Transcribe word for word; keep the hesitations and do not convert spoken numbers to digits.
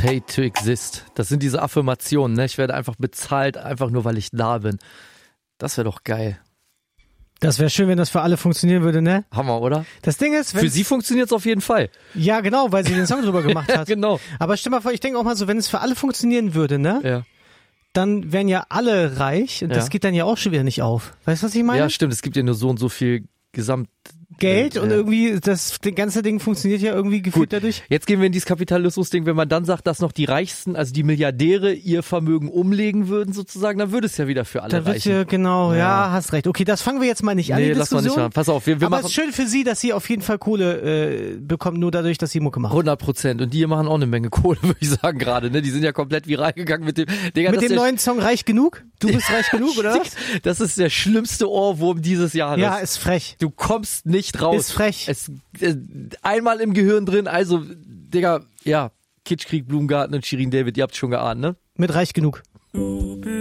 Pay to exist. Das sind diese Affirmationen, ne? Ich werde einfach bezahlt, einfach nur, weil ich da bin. Das wäre doch geil. Das wäre schön, wenn das für alle funktionieren würde, ne? Hammer, oder? Das Ding ist, wenn für sie funktioniert es auf jeden Fall. Ja, genau, weil sie den Song drüber gemacht hat. Genau. Aber stell mal vor, ich denke auch mal so, wenn es für alle funktionieren würde, ne? Ja. Dann wären ja alle reich und ja. das geht dann ja auch schon wieder nicht auf. Weißt du, was ich meine? Ja, stimmt. Es gibt ja nur so und so viel Gesamt... Geld äh, und ja. irgendwie das, das ganze Ding funktioniert ja irgendwie gefühlt Gut. dadurch. Jetzt gehen wir in dieses Kapitalismus-Ding. Wenn man dann sagt, dass noch die Reichsten, also die Milliardäre, ihr Vermögen umlegen würden sozusagen, dann würde es ja wieder für alle Da wird reichen. ja, genau, ja. Ja. hast recht. Okay, das fangen wir jetzt mal nicht an, Nee, die lass mal Diskussion. nicht machen. Pass auf, wir, wir Aber machen es ist schön für sie, dass sie auf jeden Fall Kohle äh, bekommt, nur dadurch, dass sie Mucke macht. hundert Prozent. Und die machen auch eine Menge Kohle, würde ich sagen gerade. Ne? Die sind ja komplett viral gegangen mit dem... Digga, Mit das dem ist neuen Song Reich genug? Du bist reich genug, oder was? Das ist der schlimmste Ohrwurm dieses Jahres. Ja, ist frech. Du kommst nicht raus. Ist frech. Es, äh, einmal im Gehirn drin, also, Digga, ja, Kitschkrieg, Blumengarten und Shirin David, ihr habt schon geahnt, ne? Mit reich genug.